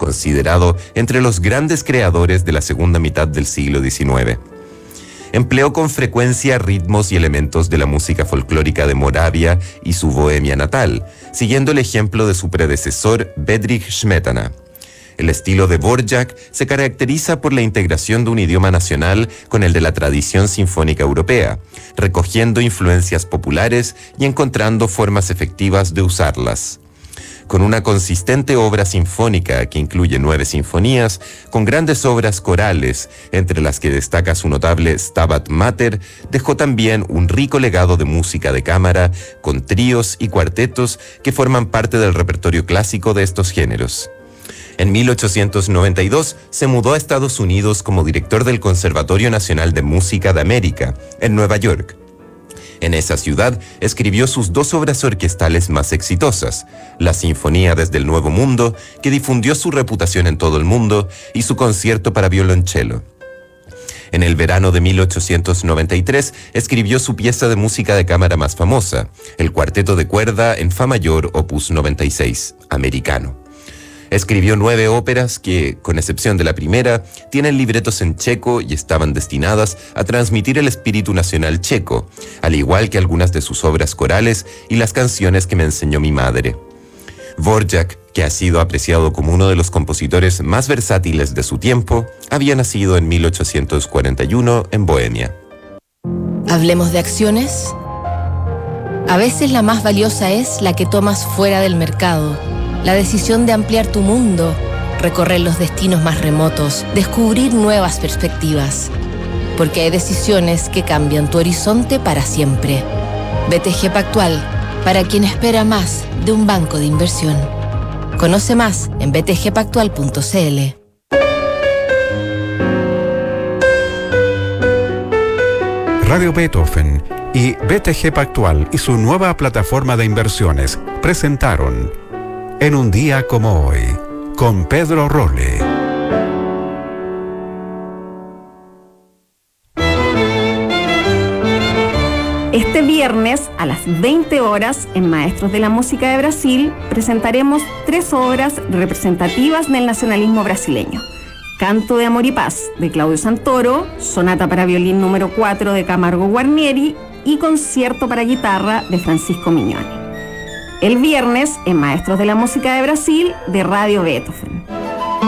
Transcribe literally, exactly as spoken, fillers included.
considerado entre los grandes creadores de la segunda mitad del siglo diecinueve. Empleó con frecuencia ritmos y elementos de la música folclórica de Moravia y su Bohemia natal, siguiendo el ejemplo de su predecesor Bedřich Smetana. El estilo de Dvořák se caracteriza por la integración de un idioma nacional con el de la tradición sinfónica europea, recogiendo influencias populares y encontrando formas efectivas de usarlas. Con una consistente obra sinfónica que incluye nueve sinfonías, con grandes obras corales, entre las que destaca su notable Stabat Mater, dejó también un rico legado de música de cámara, con tríos y cuartetos que forman parte del repertorio clásico de estos géneros. En mil ochocientos noventa y dos se mudó a Estados Unidos como director del Conservatorio Nacional de Música de América, en Nueva York. En esa ciudad escribió sus dos obras orquestales más exitosas, la Sinfonía desde el Nuevo Mundo, que difundió su reputación en todo el mundo, y su concierto para violonchelo. En el verano de mil ochocientos noventa y tres escribió su pieza de música de cámara más famosa, el Cuarteto de Cuerda en Fa mayor opus noventa y seis, americano. Escribió nueve óperas que, con excepción de la primera, tienen libretos en checo y estaban destinadas a transmitir el espíritu nacional checo, al igual que algunas de sus obras corales y las canciones que me enseñó mi madre. Dvořák, que ha sido apreciado como uno de los compositores más versátiles de su tiempo, había nacido en mil ochocientos cuarenta y uno en Bohemia. ¿Hablemos de acciones? A veces la más valiosa es la que tomas fuera del mercado. La decisión de ampliar tu mundo, recorrer los destinos más remotos, descubrir nuevas perspectivas. Porque hay decisiones que cambian tu horizonte para siempre. B T G Pactual, para quien espera más de un banco de inversión. Conoce más en b t g pactual punto c l. Radio Beethoven y B T G Pactual y su nueva plataforma de inversiones presentaron En un día como hoy, con Pedro Rolle. Este viernes a las veinte horas en Maestros de la Música de Brasil presentaremos tres obras representativas del nacionalismo brasileño. Canto de Amor y Paz de Claudio Santoro, Sonata para violín número cuatro de Camargo Guarnieri y Concierto para guitarra de Francisco Mignoni. El viernes en Maestros de la Música de Brasil de Radio Beethoven.